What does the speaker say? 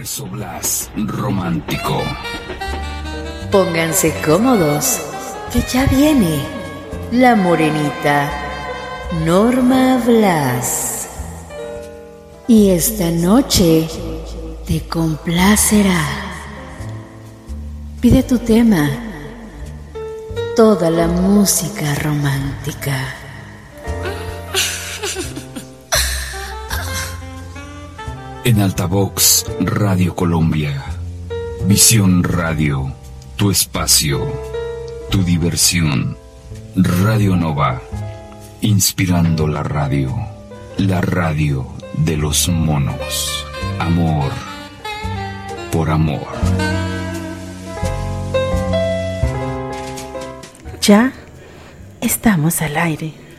Universo Blas Romántico. Pónganse cómodos, que ya viene la morenita Norma Blas. Y esta noche te complacerá. Pide tu tema, toda la música romántica. En Altavox Radio Colombia. Visión Radio. Tu espacio. Tu diversión. Radio Nova. Inspirando la radio. La radio de los monos. Amor. Por amor. Ya estamos al aire.